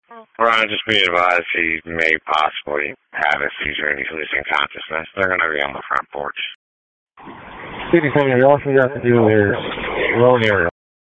Ron, just be advised he may possibly have a seizure and he's losing consciousness. They're going to be on the front porch. Anything else you got to do there? Wrong area.